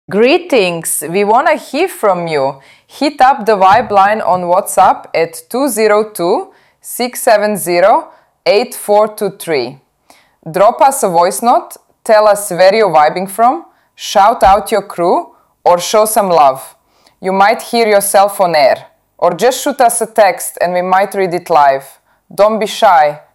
Greetings! We want to hear from you. Hit up the Vibe line on WhatsApp at 202-670-8423. Drop us a voice note, tell us where you're vibing from, shout out your crew, or show some love. You might hear yourself on air. Or just shoot us a text and we might read it live. Don't be shy.